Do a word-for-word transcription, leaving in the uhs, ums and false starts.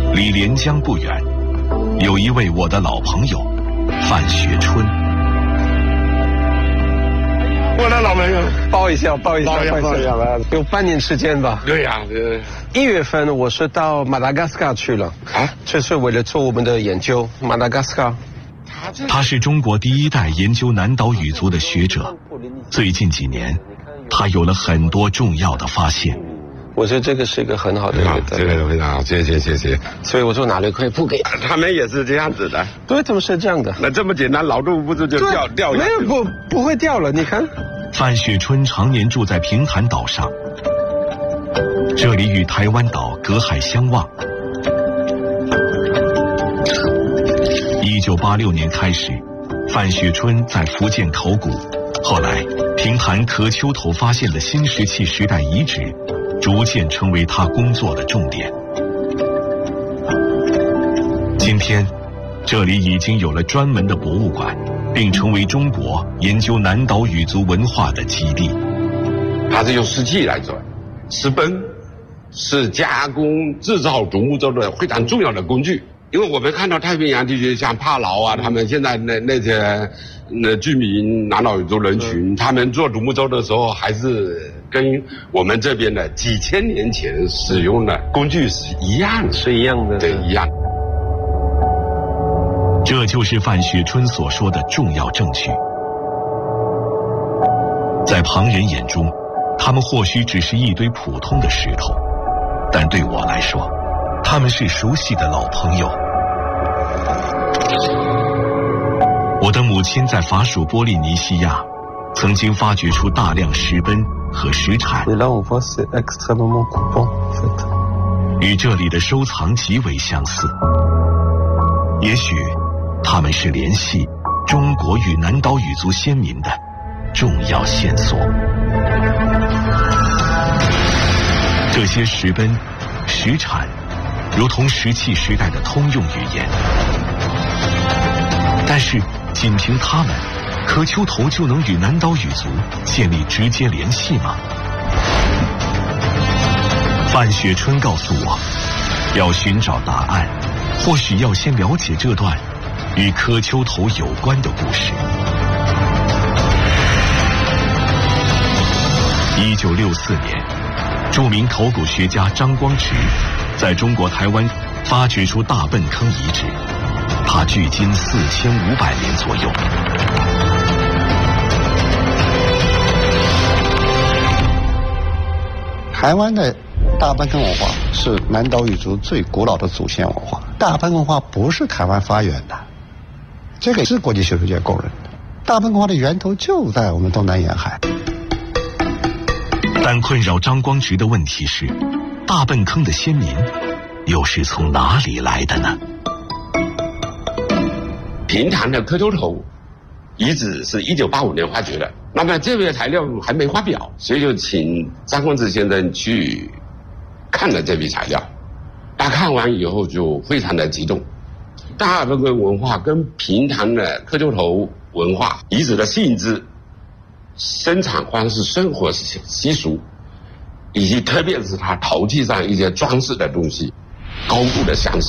离连江不远，有一位我的老朋友范学春。 我的老朋友， 抱一下，抱一下， 抱一下吧。 有半年时间吧。 对呀、啊， 一月份我是到马达加斯加去了啊，就是为了做我们的研究。马达加斯加， 他是中国第一代研究南岛语族的学者。最近几年，他有了很多重要的发现。 我觉得这个是一个很好的一个， 这个非常好，谢谢谢谢。 所以我说哪里可以不给？ 他们也是这样子的。 对，怎么是这样的？ 那这么简单，老杜不是就掉掉下去？ 没有，不不会掉了。你看， 范雪春常年住在平潭岛上，这里与台湾岛隔海相望。一九八六年开始，范雪春在福建考古，后来平潭壳丘头发现的新石器时代遗址，逐渐成为他工作的重点。今天，这里已经有了专门的博物馆，并成为中国研究南岛语族文化的基地。 它是用石器来做，石崩是加工制造独木舟的非常重要的工具。因为我们看到太平洋地区像帕劳啊，他们现在那那些那居民南岛语族人群，他们做独木舟的时候，还是跟我们这边的几千年前使用的工具是一样的， 是一样的， 对，一样。 这就是范雪春所说的重要证据。在旁人眼中，他们或许只是一堆普通的石头，但对我来说，他们是熟悉的老朋友。我的母亲在法属波利尼西亚曾经发掘出大量石奔和石铲，与这里的收藏极为相似。也许他们是联系中国与南岛语族先民的重要线索。这些石奔、石铲如同石器时代的通用语言，但是仅凭它们，壳丘头就能与南岛语族建立直接联系吗？范雪春告诉我，要寻找答案，或许要先了解这段与壳丘头有关的故事。一九六四年，著名考古学家张光直在中国台湾发掘出大笨坑遗址，它距今四千五百年左右。 台湾的大笨坑文化是南岛语族最古老的祖先文化。大笨坑文化不是台湾发源的，这个是国际学术界公认的。大笨坑文化的源头就在我们东南沿海。 但困扰张光直的问题是，大笨坑的先民又是从哪里来的呢？ 平潭的壳丘头遗址是一九八五年发掘的，那么这个材料还没发表，所以就请张光直先生去看了这批材料。他看完以后就非常的激动，大笨坑文化跟平潭的壳丘头文化遗址的性质、生产方式、生活习俗，以及特别是它陶器上一些装饰的东西，高度的相似。